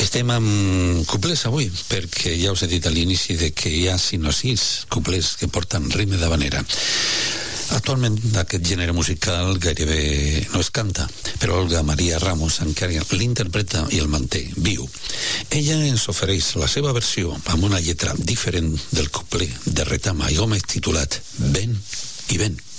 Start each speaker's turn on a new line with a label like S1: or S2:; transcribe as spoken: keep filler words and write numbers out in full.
S1: Estem amb cuplers avui, perquè ja us he dit a l'inici de que hi ha cinc o sis cuplers que porten rime d'havanera. Actualment aquest gènere musical gairebé no es canta, però Olga Maria Ramos encara l'interpreta i el manté viu. Ella ens ofereix la seva versió amb una lletra diferent del cupler de Retama i Gómez titulat Ven i ven.